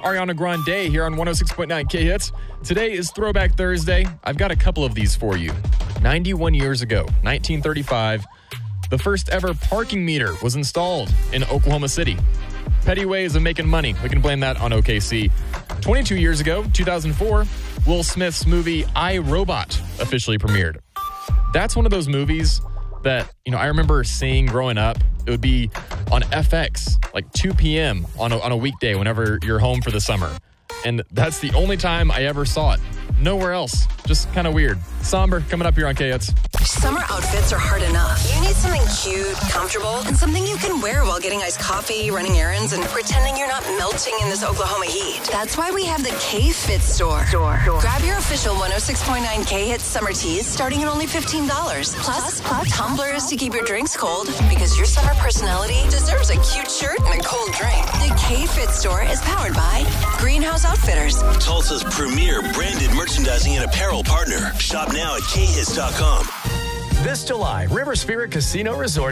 Ariana Grande here on 106.9 K-Hits. Today is Throwback Thursday. I've got a couple of these for you. 91 years ago, 1935, the first ever parking meter was installed in Oklahoma City. Petty ways of making money. We can blame that on OKC. 22 years ago, 2004, Will Smith's movie I, Robot officially premiered. That's one of those movies that, I remember seeing growing up. It would be on FX, like 2 p.m. on a weekday whenever you're home for the summer. And that's the only time I ever saw it. Nowhere else. Just kind of weird. Somber coming up here on K-Hits. Summer outfits are hard enough. You need something cute, comfortable, and something you can wear while getting iced coffee, running errands, and pretending you're not melting in this Oklahoma heat. That's why we have the K-Fit store. Grab your official 106.9 K-Hits summer tees starting at only $15. Plus tumblers to keep your drinks cold, because your summer personality deserves a cute shirt and a cold drink. The K-Fit store is powered by Greenhouse Outfitters, Tulsa's premier branded merchandising and apparel partner. Shop now at khits.com. This July, River Spirit Casino Resort